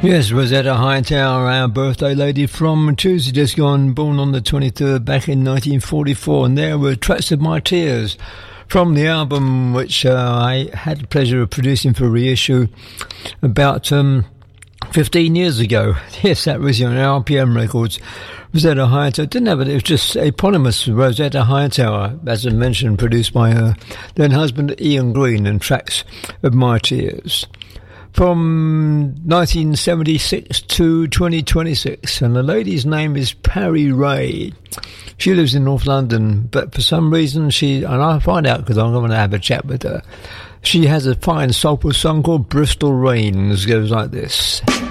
Yes, Rosetta Hightower, our birthday lady from Tuesday, just gone, born on the 23rd back in 1944, and there were Tracks of My Tears from the album which I had the pleasure of producing for reissue about 15 years ago. Yes, that was on RPM Records. Rosetta Hightower didn't have it, it was just eponymous Rosetta Hightower, as I mentioned, produced by her then husband Ian Green, and Tracks of My Tears. From 1976 to 2026, and the lady's name is Parry Ray. She lives in North London, but for some reason and I'll find out because I'm going to have a chat with her. She has a fine soulful song called Bristol Rains, goes like this.